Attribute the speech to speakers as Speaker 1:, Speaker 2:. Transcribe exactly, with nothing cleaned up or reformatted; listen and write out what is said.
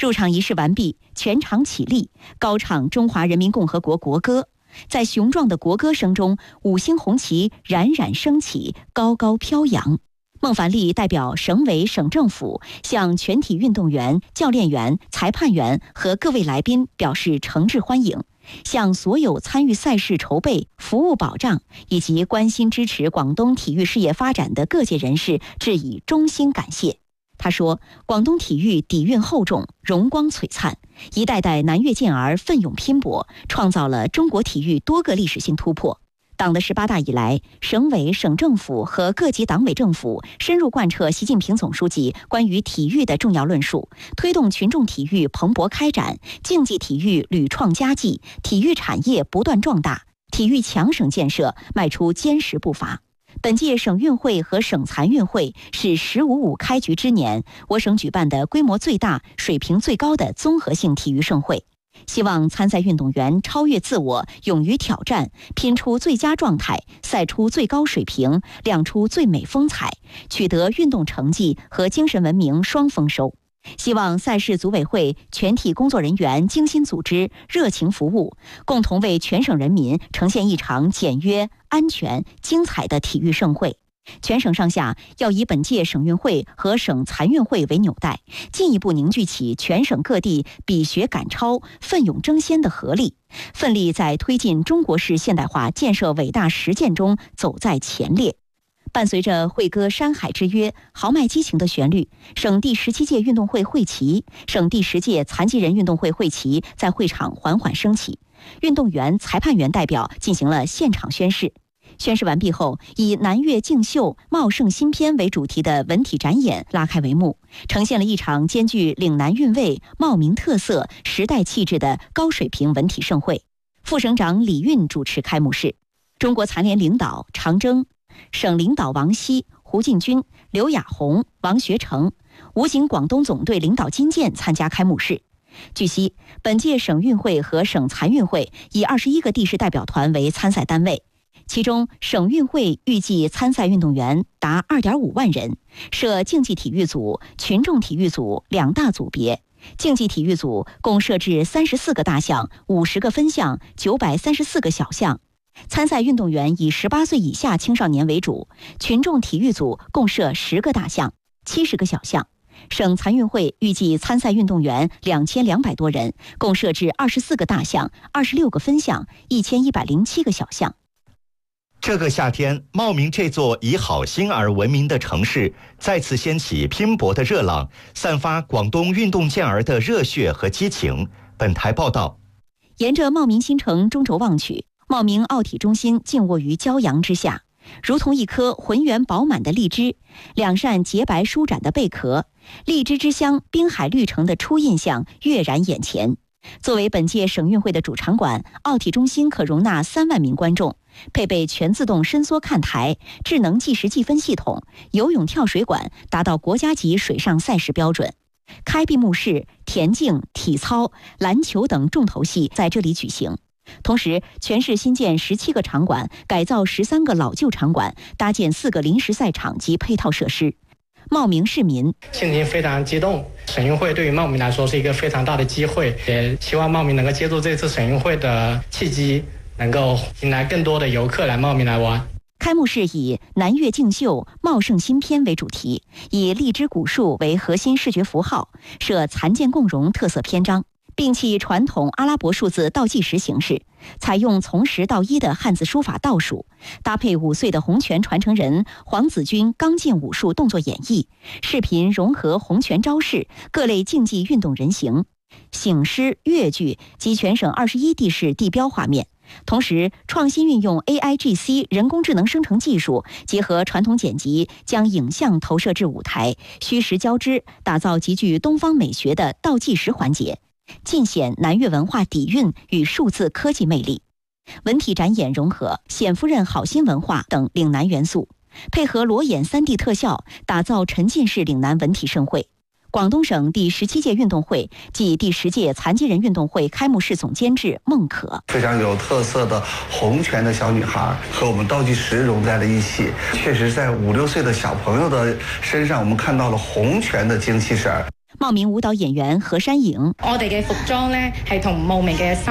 Speaker 1: 入场仪式完毕，全场起立，高唱中华人民共和国国歌。在雄壮的国歌声中，五星红旗冉冉升起，高高飘扬。孟凡利代表省委省政府向全体运动员、教练员、裁判员和各位来宾表示诚挚欢迎，向所有参与赛事筹备、服务保障以及关心支持广东体育事业发展的各界人士致以衷心感谢。他说，广东体育底蕴厚重，荣光璀璨，一代代南粤健儿奋勇拼搏，创造了中国体育多个历史性突破。党的十八大以来，省委省政府和各级党委政府深入贯彻习近平总书记关于体育的重要论述，推动群众体育蓬勃开展，竞技体育屡创佳绩，体育产业不断壮大，体育强省建设迈出坚实步伐。本届省运会和省残运会是“十五五”开局之年，我省举办的规模最大、水平最高的综合性体育盛会。希望参赛运动员超越自我，勇于挑战，拼出最佳状态，赛出最高水平，亮出最美风采，取得运动成绩和精神文明双丰收。希望赛事组委会全体工作人员精心组织、热情服务，共同为全省人民呈现一场简约、安全、精彩的体育盛会。全省上下要以本届省运会和省残运会为纽带，进一步凝聚起全省各地比学赶超、奋勇争先的合力，奋力在推进中国式现代化建设伟大实践中走在前列。伴随着会歌山海之约、豪迈激情的旋律，省第十七届运动会会旗、省第十届残疾人运动会会旗在会场缓缓升起，运动员、裁判员代表进行了现场宣誓。宣誓完毕后，以南粤竞秀茂盛新篇为主题的文体展演拉开帷幕，呈现了一场兼具岭南韵味、茂名特色、时代气质的高水平文体盛会。副省长李运主持开幕式，中国残联领导常征、省领导王希、胡进军、刘亚红、王学成，武警广东总队领导金健参加开幕式。据悉，本届省运会和省残运会以二十一个地市代表团为参赛单位，其中省运会预计参赛运动员达 二点五万人，设竞技体育组、群众体育组两大组别。竞技体育组共设置三十四个大项、五十个分项、九百三十四个小项。参赛运动员以十八岁以下青少年为主，群众体育组共设十个大项、七十个小项。省残运会预计参赛运动员两千两百多人，共设置二十四个大项、二十六个分项、一千一百零七个小项。
Speaker 2: 这个夏天，茂名这座以好心而闻名的城市再次掀起拼搏的热浪，散发广东运动健儿的热血和激情。本台报道，
Speaker 1: 沿着茂名新城中轴望去，茂名奥体中心静卧于骄阳之下，如同一颗浑圆饱满的荔枝，两扇洁白舒展的贝壳，荔枝之乡滨海绿城的初印象跃然眼前。作为本届省运会的主场馆，奥体中心可容纳三万名观众，配备全自动伸缩看台、智能计时计分系统、游泳跳水馆，达到国家级水上赛事标准。开闭幕式、田径、体操、篮球等重头戏在这里举行。同时，全市新建十七个场馆，改造十三个老旧场馆，搭建四个临时赛场及配套设施。茂名市民
Speaker 3: 心情非常激动，省运会对于茂名来说是一个非常大的机会，也希望茂名能够借助这次省运会的契机，能够迎来更多的游客来茂名来玩。
Speaker 1: 开幕式以南粤竞秀茂盛新篇为主题，以荔枝古树为核心视觉符号，设残健共融特色篇章，摒弃传统阿拉伯数字倒计时形式，采用从十到一的汉字书法倒数，搭配五岁的洪拳传承人黄子军刚劲武术动作演绎，视频融合洪拳招式、各类竞技运动人形、醒狮、越剧及全省二十一地市地标画面。同时，创新运用 A I G C 人工智能生成技术，结合传统剪辑，将影像投射至舞台，虚实交织，打造极具东方美学的倒计时环节，尽显南粤文化底蕴与数字科技魅力。文体展演融合显夫人好心文化等岭南元素，配合裸眼 三 D 特效，打造沉浸式岭南文体盛会。广东省第十七届运动会暨第十届残疾人运动会开幕式总监制孟可，
Speaker 4: 非常有特色的洪拳的小女孩和我们倒计时融在了一起，确实在五六岁的小朋友的身上，我们看到了洪拳的精气神。
Speaker 1: 茂名舞蹈演员何山颖，
Speaker 5: 我哋嘅服裝咧係同茂名嘅